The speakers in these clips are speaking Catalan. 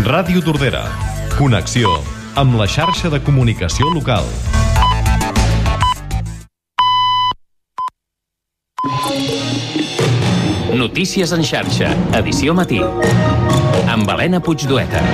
Ràdio Tordera. Connexió amb la xarxa de comunicació local. Notícies en xarxa, edició matí. Amb Helena Puigdueta.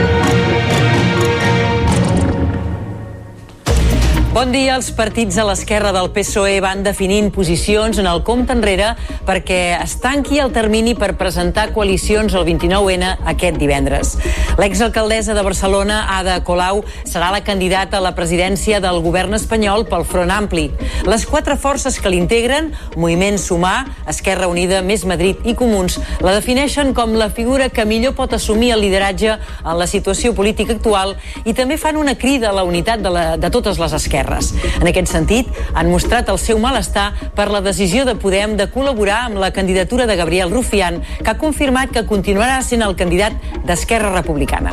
Bon dia. Els partits a l'esquerra del PSOE van definint posicions en el compte enrere perquè es tanqui el termini per presentar coalicions el 29N aquest divendres. L'exalcaldessa de Barcelona, Ada Colau, serà la candidata a la presidència del govern espanyol pel Front Ampli. Les quatre forces que l'integren, Moviment Sumar, Esquerra Unida, Més Madrid i Comuns, la defineixen com la figura que millor pot assumir el lideratge en la situació política actual i també fan una crida a la unitat de totes les esquerres. En aquest sentit, han mostrat el seu malestar per la decisió de Podem de col·laborar amb la candidatura de Gabriel Rufián, que ha confirmat que continuarà sent el candidat d'Esquerra Republicana.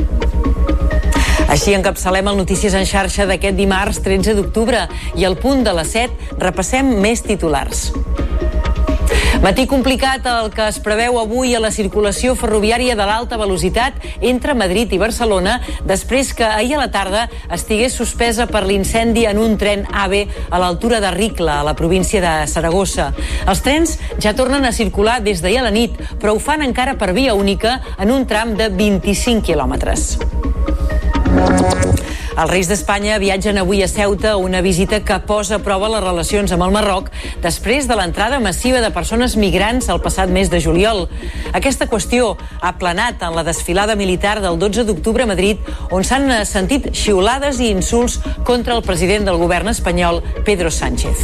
Així encapçalem el Notícies en xarxa d'aquest dimarts 13 d'octubre i al punt de les 7 repassem més titulars. Matí complicat el que es preveu avui a la circulació ferroviària de l'alta velocitat entre Madrid i Barcelona després que ahir a la tarda estigués suspesa per l'incendi en un tren AVE a l'altura de Ricla, a la província de Saragossa. Els trens ja tornen a circular des d'ahir a la nit, però ho fan encara per via única en un tram de 25 quilòmetres. Els reis d'Espanya viatgen avui a Ceuta, una visita que posa a prova les relacions amb el Marroc després de l'entrada massiva de persones migrants el passat mes de juliol. Aquesta qüestió ha planat en la desfilada militar del 12 d'octubre a Madrid, on s'han sentit xiulades i insults contra el president del govern espanyol, Pedro Sánchez.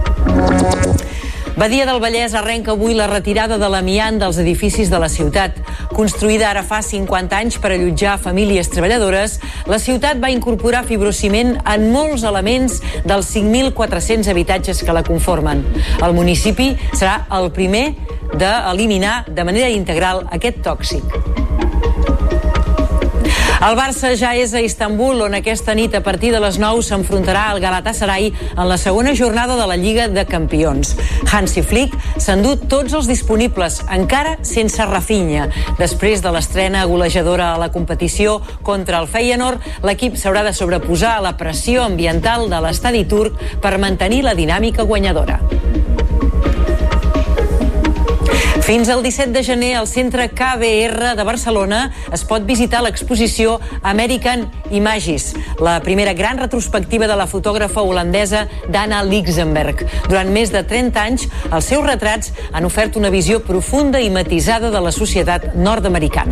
Badia del Vallès arrenca avui la retirada de l'amiant dels edificis de la ciutat. Construïda ara fa 50 anys per allotjar famílies treballadores, la ciutat va incorporar fibrociment en molts elements dels 5.400 habitatges que la conformen. El municipi serà el primer d'eliminar de manera integral aquest tòxic. El Barça ja és a Istanbul, on aquesta nit a partir de les 9 s'enfrontarà al Galatasaray en la segona jornada de la Lliga de Campions. Hansi Flick s'endú tots els disponibles, encara sense Rafinha. Després de l'estrena golejadora a la competició contra el Feyenoord, l'equip s'haurà de sobreposar a la pressió ambiental de l'estadi turc per mantenir la dinàmica guanyadora. Fins al 17 de gener, al Centre KBR de Barcelona es pot visitar l'exposició American Images, la primera gran retrospectiva de la fotògrafa holandesa Dana Lichtenberg. Durant més de 30 anys, els seus retrats han ofert una visió profunda i matisada de la societat nord-americana.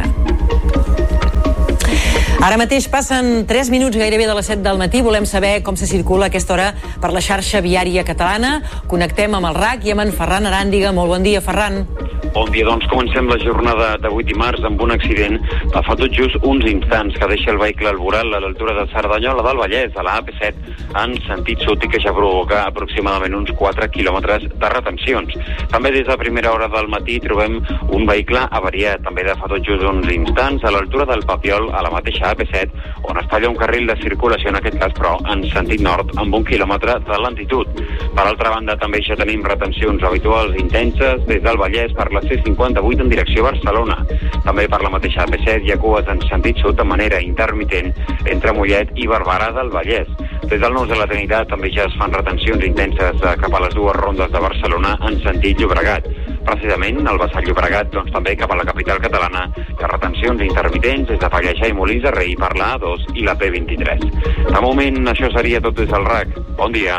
Ara mateix passen 3 minuts gairebé de les 7 del matí. Volem saber com se circula a aquesta hora per la xarxa viària catalana. Connectem amb el RAC i amb en Ferran Aràndiga. Molt bon dia, Ferran. Bon dia, doncs comencem la jornada d'avui dimarts amb un accident que fa tot just uns instants que deixa el vehicle al voral a l'altura de Cerdanyola del Vallès, a la AP7, en sentit sud i que ja provoca aproximadament uns 4 quilòmetres de retencions. També des de primera hora del matí trobem un vehicle avariat, també de fa tot just uns instants, a l'altura del Papiol, a la mateixa AP7, on es talla un carril de circulació, en aquest cas, però en sentit nord, amb 1 quilòmetre de lentitud. Per altra banda, també ja tenim retencions habituals intenses des del Vallès per la C58 en direcció a Barcelona. També per la mateixa AP7 hi ha cues en sentit sud de manera intermitent entre Mollet i Barberà del Vallès. Des del Nus de la Trinitat també ja es fan retencions intenses cap a les dues rondes de Barcelona en sentit Llobregat. Precisament al vessant Llobregat, doncs també cap a la capital catalana, hi ha retencions intermitents des de Pallejà i Molins de Rei per la A2 i la P23. De moment, això seria tot des del RAC. Bon dia.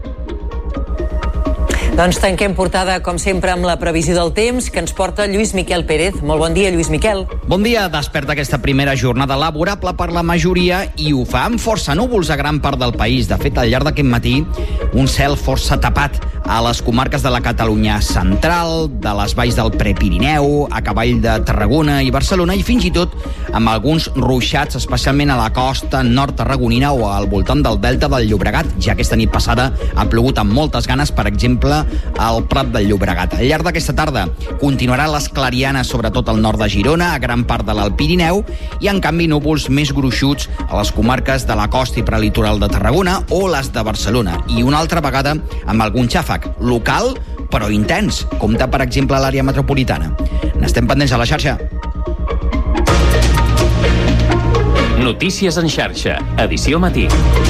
Doncs tanquem portada, com sempre, amb la previsió del temps que ens porta Lluís Miquel Pérez. Molt bon dia, Lluís Miquel. Bon dia. Desperta aquesta primera jornada laborable per la majoria i ho fa amb força núvols a gran part del país. De fet, al llarg d'aquest matí, un cel força tapat a les comarques de la Catalunya central, de les valls del Prepirineu, a cavall de Tarragona i Barcelona, i fins i tot amb alguns ruixats, especialment a la costa nord tarragonina o al voltant del delta del Llobregat. Ja aquesta nit passada ha plogut amb moltes ganes, per exemple, al Prat del Llobregat. Al llarg d'aquesta tarda continuarà les clarianes, sobretot al nord de Girona, a gran part de l'Alt Pirineu, i en canvi núvols més gruixuts a les comarques de la costa i prelitoral de Tarragona o les de Barcelona, i una altra vegada amb algun xàfec local però intens. Compta, per exemple, a l'àrea metropolitana. N'estem pendents a la xarxa. Notícies en xarxa, edició matí.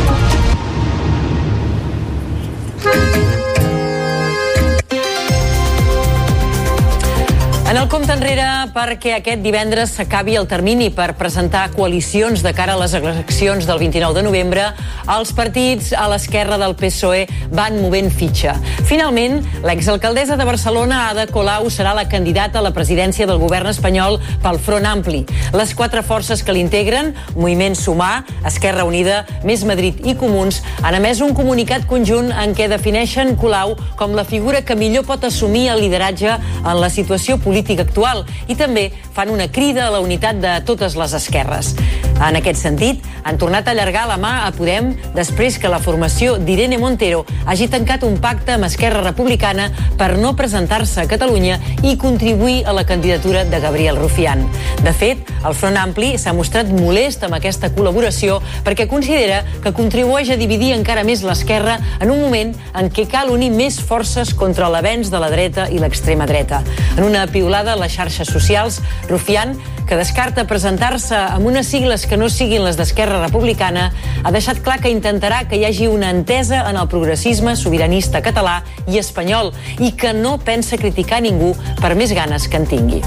En el compte enrere perquè aquest divendres s'acabi el termini per presentar coalicions de cara a les eleccions del 29 de novembre, els partits a l'esquerra del PSOE van movent fitxa. Finalment, l'exalcaldessa de Barcelona, Ada Colau, serà la candidata a la presidència del govern espanyol pel Front Ampli. Les quatre forces que l'integren, Moviment Sumar, Esquerra Unida, Més Madrid i Comuns, han emès un comunicat conjunt en què defineixen Colau com la figura que millor pot assumir el lideratge en la situació política actual i també fan una crida a la unitat de totes les esquerres. En aquest sentit, han tornat a allargar la mà a Podem després que la formació d'Irene Montero hagi tancat un pacte amb Esquerra Republicana per no presentar-se a Catalunya i contribuir a la candidatura de Gabriel Rufián. De fet, el Front Ampli s'ha mostrat molest amb aquesta col·laboració perquè considera que contribueix a dividir encara més l'esquerra en un moment en què cal unir més forces contra l'avenç de la dreta i l'extrema dreta. En una piulada a les xarxes socials, Rufián, que descarta presentar-se amb unes sigles que no siguin les d'Esquerra Republicana, ha deixat clar que intentarà que hi hagi una entesa en el progressisme sobiranista català i espanyol i que no pensa criticar ningú per més ganes que en tingui.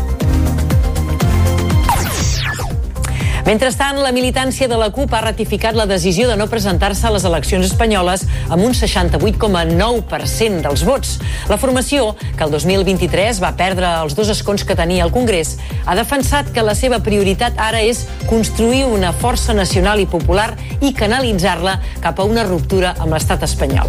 Mentrestant, la militància de la CUP ha ratificat la decisió de no presentar-se a les eleccions espanyoles amb un 68,9% dels vots. La formació, que el 2023 va perdre els 2 escons que tenia al Congrés, ha defensat que la seva prioritat ara és construir una força nacional i popular i canalitzar-la cap a una ruptura amb l'estat espanyol.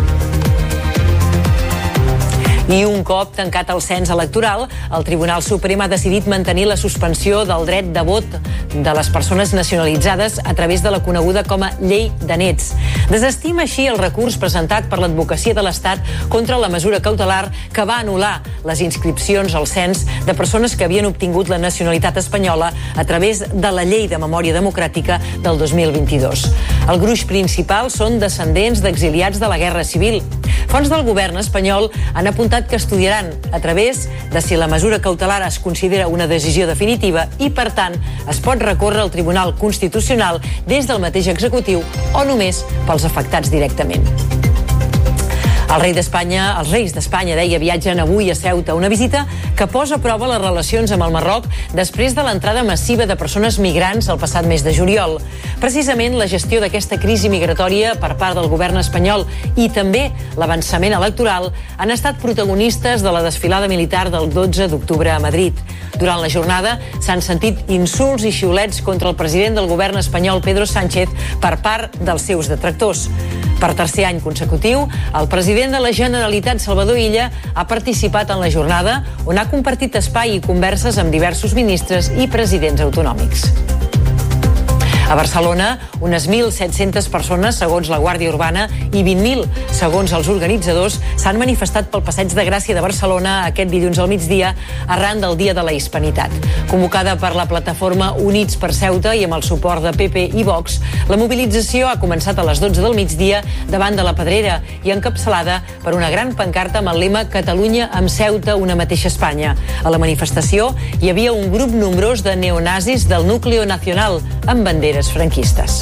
I un cop tancat el cens electoral, el Tribunal Suprem ha decidit mantenir la suspensió del dret de vot de les persones nacionalitzades a través de la coneguda com a llei de nets. Desestima així el recurs presentat per l'Advocacia de l'Estat contra la mesura cautelar que va anul·lar les inscripcions al cens de persones que havien obtingut la nacionalitat espanyola a través de la Llei de Memòria Democràtica del 2022. El gruix principal són descendents d'exiliats de la Guerra Civil. Fonts del govern espanyol han apuntat que estudiaran a través de si la mesura cautelar es considera una decisió definitiva i, per tant, es pot recórrer al Tribunal Constitucional des del mateix executiu o només pels afectats directament. Els reis d'Espanya, viatgen avui a Ceuta, una visita que posa a prova les relacions amb el Marroc després de l'entrada massiva de persones migrants el passat mes de juliol. Precisament la gestió d'aquesta crisi migratòria per part del govern espanyol i també l'avançament electoral han estat protagonistes de la desfilada militar del 12 d'octubre a Madrid. Durant la jornada s'han sentit insults i xiulets contra el president del govern espanyol, Pedro Sánchez, per part dels seus detractors. Per tercer any consecutiu, el president de la Generalitat, Salvador Illa, ha participat en la jornada on ha compartit espai i converses amb diversos ministres i presidents autonòmics. A Barcelona, unes 1.700 persones, segons la Guàrdia Urbana, i 20.000, segons els organitzadors, s'han manifestat pel Passeig de Gràcia de Barcelona aquest dilluns al migdia arran del Dia de la Hispanitat. Convocada per la plataforma Units per Ceuta i amb el suport de PP i Vox, la mobilització ha començat a les 12 del migdia davant de la Pedrera i encapçalada per una gran pancarta amb el lema Catalunya amb Ceuta, una mateixa Espanya. A la manifestació hi havia un grup nombrós de neonazis del Núcleo Nacional amb banderes franquistes.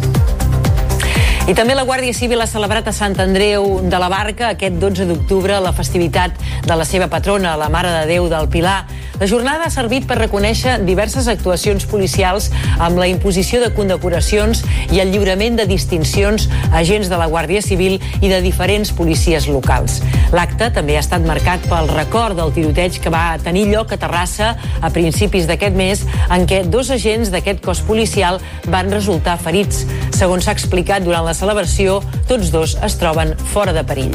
I també la Guàrdia Civil ha celebrat a Sant Andreu de la Barca aquest 12 d'octubre la festivitat de la seva patrona, la Mare de Déu del Pilar. La jornada ha servit per reconèixer diverses actuacions policials amb la imposició de condecoracions i el lliurament de distincions a agents de la Guàrdia Civil i de diferents policies locals. L'acte també ha estat marcat pel record del tiroteig que va tenir lloc a Terrassa a principis d'aquest mes, en què 2 agents d'aquest cos policial van resultar ferits. Segons s'ha explicat durant la celebració, tots 2 es troben fora de perill.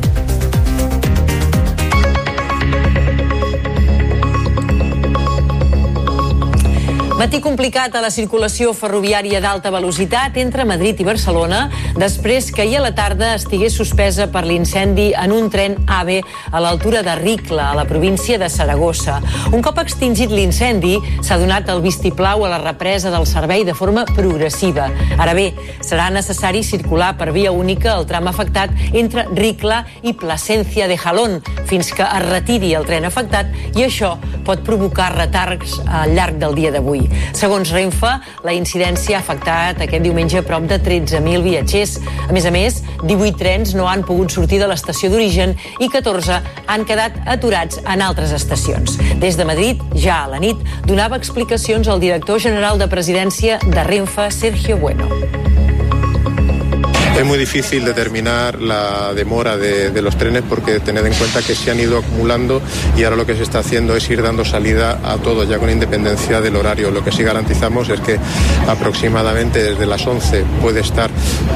Matí complicat a la circulació ferroviària d'alta velocitat entre Madrid i Barcelona després que ahir a la tarda estigués suspesa per l'incendi en un tren AVE a l'altura de Ricla, a la província de Saragossa. Un cop extingit l'incendi, s'ha donat el vistiplau a la represa del servei de forma progressiva. Ara bé, serà necessari circular per via única el tram afectat entre Ricla i Plasencia de Jalón fins que es retiri el tren afectat i això pot provocar retards al llarg del dia d'avui. Segons Renfe, la incidència ha afectat aquest diumenge prop de 13.000 viatgers. A més, 18 trens no han pogut sortir de l'estació d'origen i 14 han quedat aturats en altres estacions. Des de Madrid, ja a la nit, donava explicacions al director general de Presidència de Renfe, Sergio Bueno. Es muy difícil determinar la demora de los trenes porque tened en cuenta que se han ido acumulando y ahora lo que se está haciendo es ir dando salida a todos ya con independencia del horario. Lo que sí garantizamos es que aproximadamente desde las 11 puede estar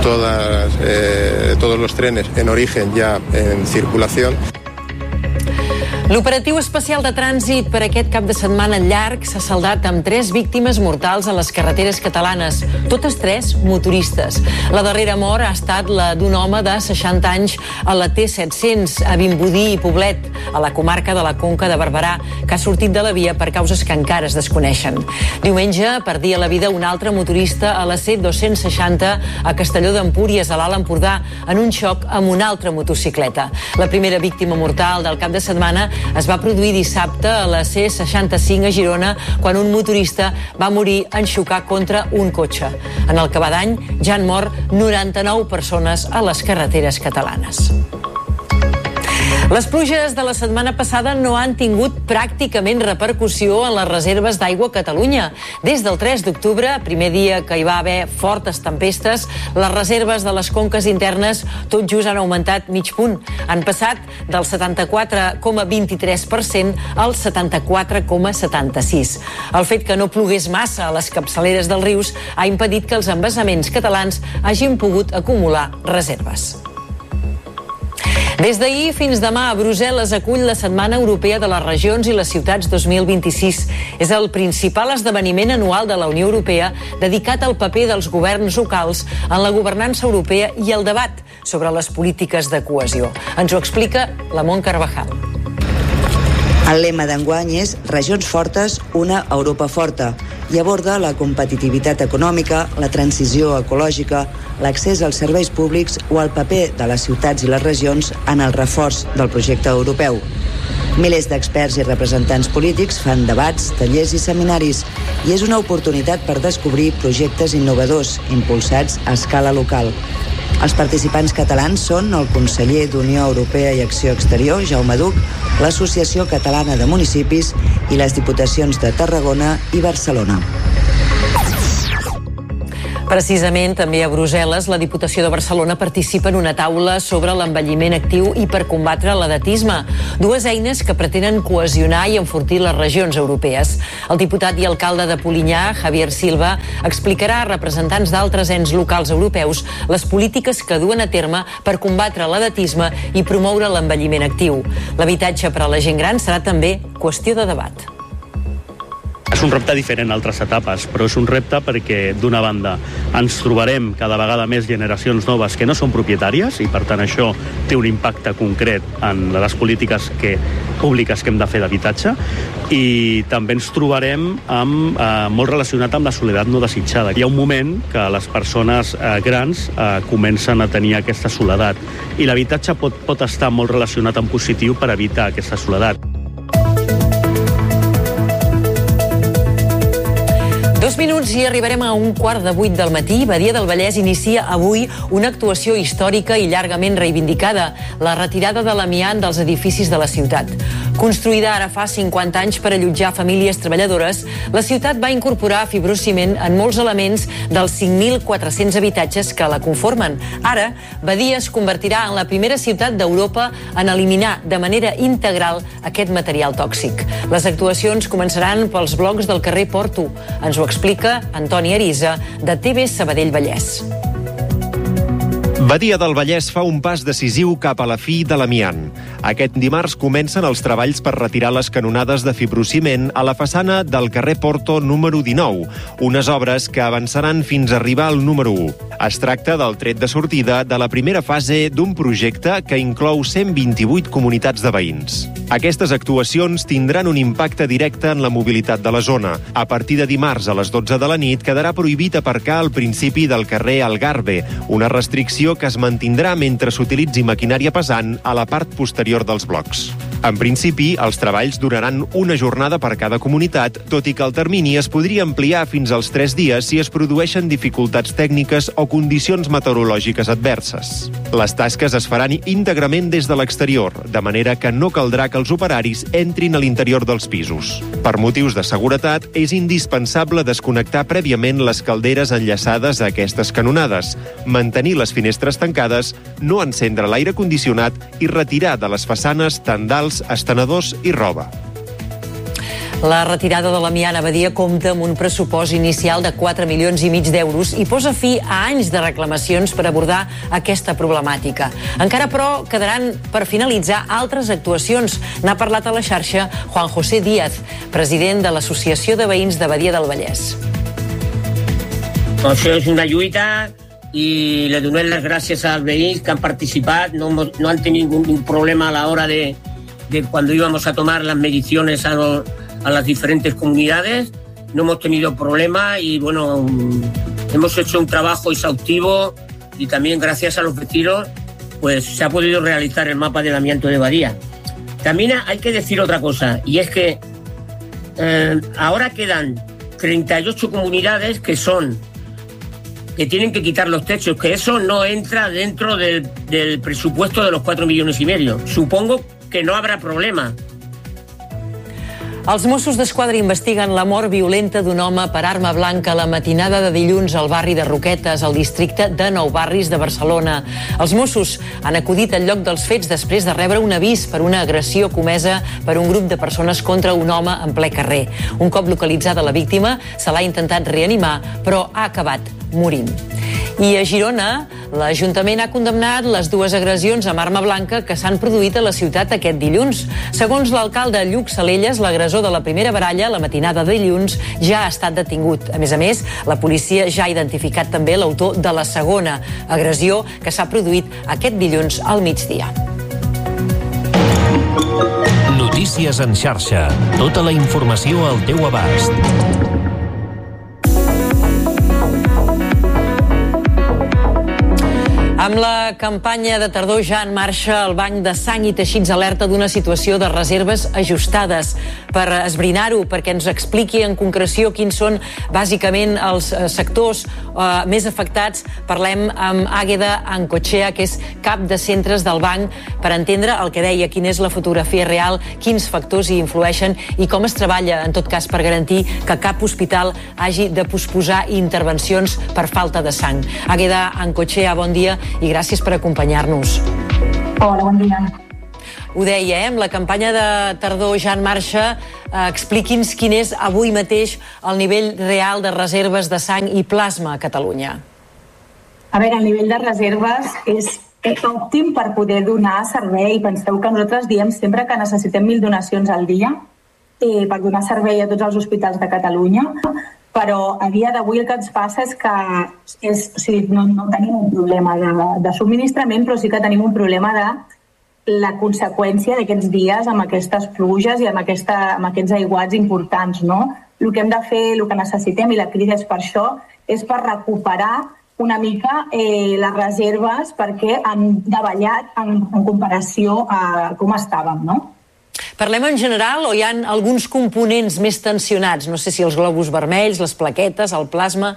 todos los trenes en origen ya en circulación. L'operatiu especial de trànsit per aquest cap de setmana llarg s'ha saldat amb 3 víctimes mortals a les carreteres catalanes, totes 3 motoristes. La darrera mort ha estat la d'un home de 60 anys a la T700 a Vimbodí i Poblet, a la comarca de la Conca de Barberà, que ha sortit de la via per causes que encara es desconeixen. Diumenge perdia la vida un altre motorista a la C260 a Castelló d'Empúries, a l'Alt Empordà, en un xoc amb una altra motocicleta. La primera víctima mortal del cap de setmana es va produir dissabte a la C65 a Girona, quan un motorista va morir en xocar contra un cotxe. En el que va d'any ja han mort 99 persones a les carreteres catalanes. Les pluges de la setmana passada no han tingut pràcticament repercussió en les reserves d'aigua a Catalunya. Des del 3 d'octubre, primer dia que hi va haver fortes tempestes, les reserves de les conques internes tot just han augmentat mig punt. Han passat del 74,23% al 74,76%. El fet que no plogués massa a les capçaleres dels rius ha impedit que els embassaments catalans hagin pogut acumular reserves. Des d'ahir fins demà, Brussel·les acull la Setmana Europea de les Regions i les Ciutats 2026. És el principal esdeveniment anual de la Unió Europea dedicat al paper dels governs locals en la governança europea i el debat sobre les polítiques de cohesió. Ens ho explica Lamont Carvajal. El lema d'enguany és Regions fortes, una Europa forta, i aborda la competitivitat econòmica, la transició ecològica, l'accés als serveis públics o el paper de les ciutats i les regions en el reforç del projecte europeu. Milers d'experts i representants polítics fan debats, tallers i seminaris, i és una oportunitat per descobrir projectes innovadors impulsats a escala local. Els participants catalans són el conseller d'Unió Europea i Acció Exterior, Jaume Duch, l'Associació Catalana de Municipis i les Diputacions de Tarragona i Barcelona. Precisament, també a Brussel·les, la Diputació de Barcelona participa en una taula sobre l'envelliment actiu i per combatre l'edatisme, dues eines que pretenen cohesionar i enfortir les regions europees. El diputat i alcalde de Polinyà, Javier Silva, explicarà a representants d'altres ens locals europeus les polítiques que duen a terme per combatre l'edatisme i promoure l'envelliment actiu. L'habitatge per a la gent gran serà també qüestió de debat. És un repte diferent a altres etapes, però és un repte perquè, d'una banda, ens trobarem cada vegada més generacions noves que no són propietàries i, per tant, això té un impacte concret en les polítiques públiques que hem de fer d'habitatge, i també ens trobarem molt relacionat amb la soledat no desitjada. Hi ha un moment que les persones grans comencen a tenir aquesta soledat i l'habitatge pot estar molt relacionat en positiu per evitar aquesta soledat. 2 minuts i arribarem a 7:15 del matí. Badia del Vallès inicia avui una actuació històrica i llargament reivindicada, la retirada de l'amiant dels edificis de la ciutat. Construïda ara fa 50 anys per allotjar famílies treballadores, la ciutat va incorporar fibrociment en molts elements dels 5.400 habitatges que la conformen. Ara, Badia es convertirà en la primera ciutat d'Europa en eliminar de manera integral aquest material tòxic. Les actuacions començaran pels blocs del carrer Porto. Ens ho explica Antoni Arisa, de TV Sabadell Vallès. Badia del Vallès fa un pas decisiu cap a la fi de l'amiant. Aquest dimarts comencen els treballs per retirar les canonades de fibrociment a la façana del carrer Porto número 19, unes obres que avançaran fins a arribar al número 1. Es tracta del tret de sortida de la primera fase d'un projecte que inclou 128 comunitats de veïns. Aquestes actuacions tindran un impacte directe en la mobilitat de la zona. A partir de dimarts a les 12 de la nit quedarà prohibit aparcar al principi del carrer Algarve, una restricció que es mantindrà mentre s'utilitzi maquinària pesant a la part posterior dels blocs. En principi, els treballs duraran una jornada per cada comunitat, tot i que el termini es podria ampliar fins als 3 dies si es produeixen dificultats tècniques o condicions meteorològiques adverses. Les tasques es faran íntegrament des de l'exterior, de manera que no caldrà que els operaris entrin a l'interior dels pisos. Per motius de seguretat, és indispensable desconnectar prèviament les calderes enllaçades a aquestes canonades, mantenir les finestres tancades, no encendre l'aire condicionat i retirar de les façanes tendals, estenedors i roba. La retirada de l'amiant a Badia compta amb un pressupost inicial de 4,5 milions d'euros i posa fi a anys de reclamacions per abordar aquesta problemàtica. Encara, però, quedaran per finalitzar altres actuacions. N'ha parlat a la xarxa Juan José Díaz, president de l'Associació de Veïns de Badia del Vallès. Això és una lluita y le doy las gracias a los veïns que han participado, no han tenido ningún problema a la hora de cuando íbamos a tomar las mediciones a las diferentes comunidades. No hemos tenido problema y bueno, hemos hecho un trabajo exhaustivo y también gracias a los vecinos pues se ha podido realizar el mapa del amianto de Badia. También hay que decir otra cosa, y es que ahora quedan 38 comunidades que tienen que quitar los techos, que eso no entra dentro del presupuesto de los 4,5 milions. Supongo que no habrá problema. Els Mossos d'Esquadra investiguen la mort violenta d'un home per arma blanca la matinada de dilluns al barri de Roquetes, al districte de Nou Barris de Barcelona. Els Mossos han acudit al lloc dels fets després de rebre un avís per una agressió comesa per un grup de persones contra un home en ple carrer. Un cop localitzada la víctima, se l'ha intentat reanimar, però ha acabat morint. I a Girona, l'Ajuntament ha condemnat les 2 agressions amb arma blanca que s'han produït a la ciutat aquest dilluns. Segons l'alcalde Lluc Salelles, l'agressor de la primera baralla, la matinada de dilluns, ja ha estat detingut. A més, la policia ja ha identificat també l'autor de la segona agressió que s'ha produït aquest dilluns al migdia. Notícies en xarxa. Tota la informació al teu abast. Amb la campanya de tardor ja en marxa, el Banc de Sang i Teixits alerta d'una situació de reserves ajustades. Per esbrinar-ho, perquè ens expliqui en concreció quins són bàsicament els sectors més afectats, parlem amb Águeda Ancochea, que és cap de centres del banc, per entendre el que deia, quina és la fotografia real, quins factors hi influeixen i com es treballa, en tot cas, per garantir que cap hospital hagi de posposar intervencions per falta de sang. Águeda Ancochea, bon dia i gràcies per acompanyar-nos. Hola, bon dia. Ho deia, amb la campanya de tardor ja en marxa. Expliqui'ns quin és avui mateix el nivell real de reserves de sang i plasma a Catalunya. A veure, el nivell de reserves és òptim per poder donar servei. Penseu que nosaltres diem sempre que necessitem 1.000 donacions al dia per donar servei a tots els hospitals de Catalunya, però a dia d'avui el que ens passa és que no tenim un problema de subministrament, però sí que tenim un problema de la conseqüència d'aquests dies amb aquestes pluges i amb aquests aiguats importants, no? El que hem de fer, el que necessitem, i la crida és per això, és per recuperar una mica les reserves perquè han davallat en comparació a com estàvem, no? Parlem en general o hi ha alguns components més tensionats? No sé si els globus vermells, les plaquetes, el plasma...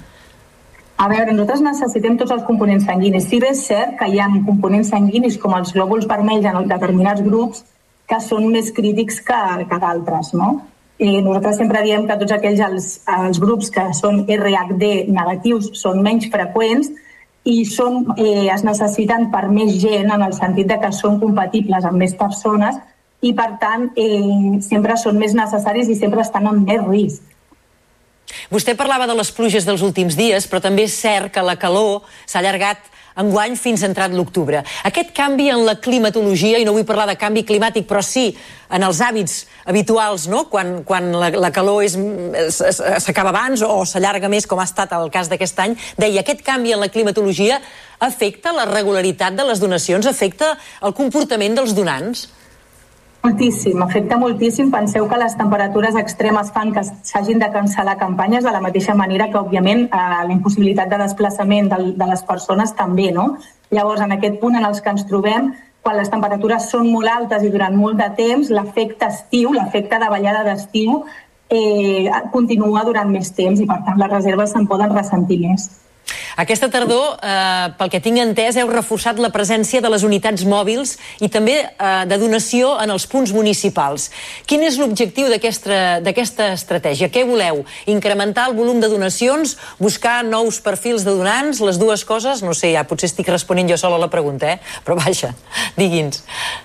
A veure, nosaltres necessitem tots els components sanguinis. Si bé és cert que hi ha components sanguinis com els glòbuls vermells en determinats grups que són més crítics que d'altres, no? Nosaltres sempre diem que tots aquells els grups que són RHD negatius són menys freqüents i es necessiten per més gent en el sentit de que són compatibles amb més persones i, per tant, sempre són més necessaris i sempre estan en més risc. Vostè parlava de les pluges dels últims dies, però també és cert que la calor s'ha allargat enguany fins entrat l'octubre. Aquest canvi en la climatologia, i no vull parlar de canvi climàtic, però sí en els hàbits habituals, no? Quan la calor s'acaba abans o s'allarga més, com ha estat el cas d'aquest any, deia, aquest canvi en la climatologia afecta la regularitat de les donacions, afecta el comportament dels donants? Moltíssim, afecta moltíssim. Penseu que les temperatures extremes fan que s'hagin de cancel·lar campanyes de la mateixa manera que, òbviament, la impossibilitat de desplaçament de les persones també, no? Llavors, en aquest punt en els que ens trobem, quan les temperatures són molt altes i durant molt de temps, l'efecte estiu, l'efecte de ballada d'estiu, continua durant més temps i, per tant, les reserves se'n poden ressentir més. Aquesta tardor, pel que tinc entès, heu reforçat la presència de les unitats mòbils i també de donació en els punts municipals. Quin és l'objectiu d'aquesta estratègia? Què voleu? Incrementar el volum de donacions? Buscar nous perfils de donants? Les dues coses? No sé, ja potser estic responent jo sola a la pregunta, però vaja, digui'ns.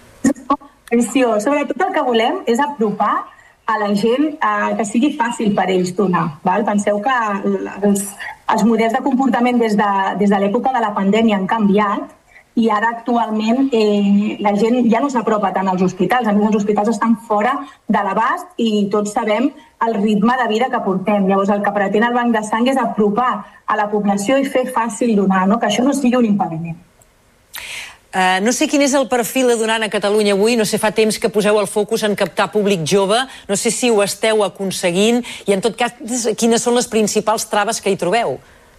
Sobretot el que volem és apropar a la gent que sigui fàcil per ells donar. Penseu que els models de comportament des de l'època de la pandèmia han canviat i ara actualment la gent ja no s'apropa tant als hospitals. A més, els hospitals estan fora de l'abast i tots sabem el ritme de vida que portem. Llavors, el que pretén el Banc de Sang és apropar a la població i fer fàcil donar, que això no sigui un impediment. No sé quin és el perfil de donant a Catalunya avui, no sé, fa temps que poseu el focus en captar públic jove, no sé si ho esteu aconseguint i en tot cas quines són les principals traves que hi trobeu?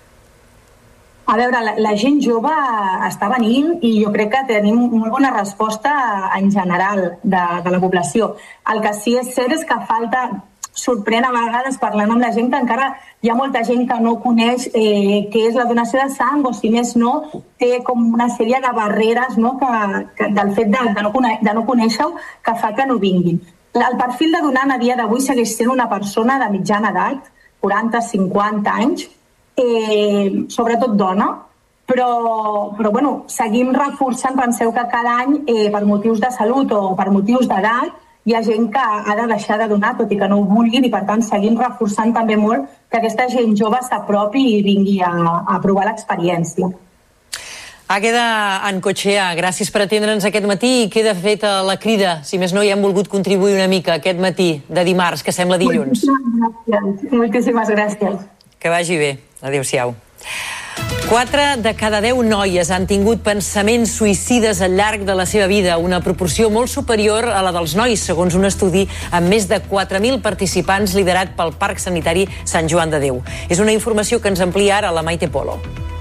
A veure, la gent jove està venint i jo crec que tenim molt bona resposta en general de la població. El que sí és cert és que sorprèn a vegades parlant amb la gent que encara hi ha molta gent que no coneix què és la donació de sang o si més no té com una sèrie de barreres del fet de no conèixer-ho que fa que no vinguin. El perfil de donant a dia d'avui segueix sent una persona de mitjana edat, 40-50 anys, sobretot dona, però seguim reforçant, penseu que cada any per motius de salut o per motius d'edat hi ha gent que ha de deixar de donar, tot i que no ho vulguin, i per tant seguim reforçant també molt que aquesta gent jove s'apropi i vingui a provar l'experiència. Àgueda Ancochea, gràcies per atendre'ns aquest matí i queda feta la crida. Si més no, hi hem volgut contribuir una mica aquest matí de dimarts, que sembla dilluns. Moltíssimes gràcies. Que vagi bé. Adéu-siau. 4 de cada 10 noies han tingut pensaments suïcides al llarg de la seva vida, una proporció molt superior a la dels nois, segons un estudi amb més de 4.000 participants liderat pel Parc Sanitari Sant Joan de Déu. És una informació que ens amplia ara la Maite Polo.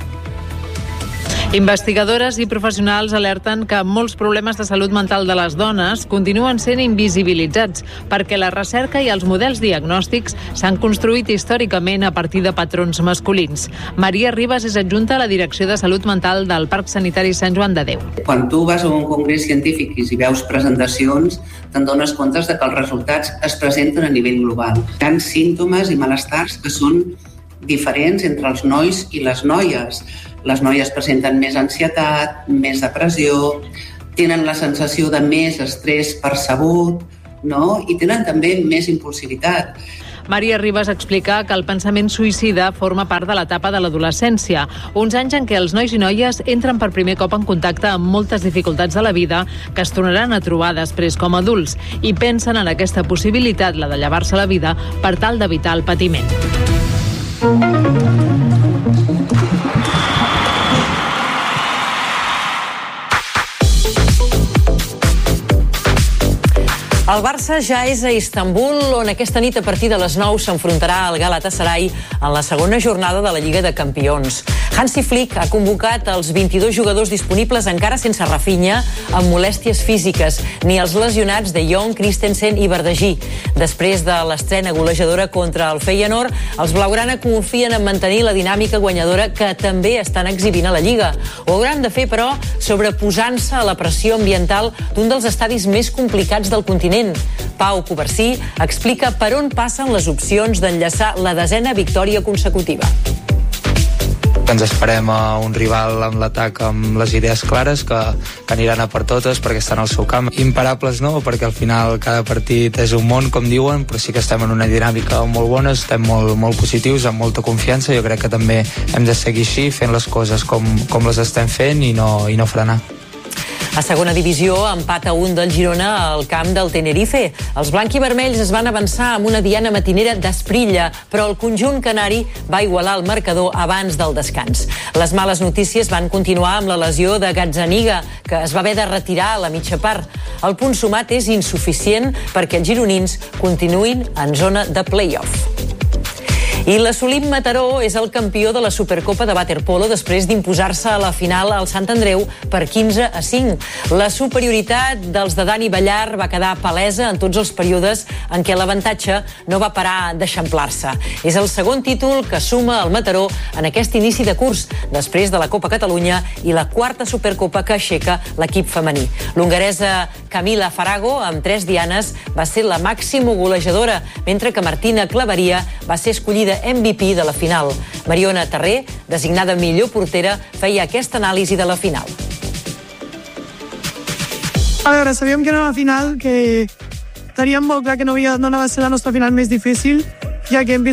Investigadores i professionals alerten que molts problemes de salut mental de les dones continuen sent invisibilitzats perquè la recerca i els models diagnòstics s'han construït històricament a partir de patrons masculins. Maria Ribas és adjunta a la Direcció de Salut Mental del Parc Sanitari Sant Joan de Déu. Quan tu vas a un congrés científic i veus presentacions, te'n dones compte que els resultats es presenten a nivell global. Hi ha símptomes i malestars que són diferents entre els nois i les noies. Les noies presenten més ansietat, més depressió, tenen la sensació de més estrès percebut, i tenen també més impulsivitat. Maria Ribas explica que el pensament suïcida forma part de l'etapa de l'adolescència, uns anys en què els nois i noies entren per primer cop en contacte amb moltes dificultats de la vida que es tornaran a trobar després com a adults i pensen en aquesta possibilitat, la de llevar-se la vida, per tal d'evitar el patiment. El Barça ja és a Istanbul, on aquesta nit a partir de les 9 s'enfrontarà al Galatasaray en la segona jornada de la Lliga de Campions. Hansi Flick ha convocat els 22 jugadors disponibles encara sense Rafinha, amb molèsties físiques, ni els lesionats de Jong, Christensen i Bardagí. Després de l'estrena golejadora contra el Feyenoord, els blaugrana confien en mantenir la dinàmica guanyadora que també estan exhibint a la Lliga. Ho hauran de fer, però, sobreposant-se a la pressió ambiental d'un dels estadis més complicats del continent. Pau Covarsí explica per on passen les opcions d'enllaçar la 10ª victòria consecutiva. que ens esperem a un rival amb l'atac amb les idees clares, que aniran a per totes perquè estan al seu camp. Imparables no, perquè al final cada partit és un món, com diuen, però sí que estem en una dinàmica molt bona, estem molt positius, amb molta confiança. Jo crec que també hem de seguir així, fent les coses com les estem fent i no frenar. A segona divisió, empat a 1 del Girona al camp del Tenerife. Els blanquivermells es van avançar amb una diana matinera d'esprilla, però el conjunt canari va igualar el marcador abans del descans. Les males notícies van continuar amb la lesió de Gazzaniga, que es va haver de retirar a la mitja part. El punt sumat és insuficient perquè els gironins continuïn en zona de play-off. I l'Assolim Mataró és el campió de la Supercopa de Waterpolo després d'imposar-se a la final al Sant Andreu per 15-5. La superioritat dels de Dani Ballar va quedar palesa en tots els períodes en què l'avantatge no va parar d'eixamplar-se. És el segon títol que suma el Mataró en aquest inici de curs, després de la Copa Catalunya i la quarta Supercopa que aixeca l'equip femení. L'hongaresa Camila Farago, amb 3 dianes, va ser la màxima golejadora, mentre que Martina Claveria va ser escollida MVP de la final. Mariona Terré, designada millor portera, feia aquesta anàlisi de la final. A veure, sabíem que era una final que teníem molt clar que no anava a ser la nostra final més difícil, ja que hem vist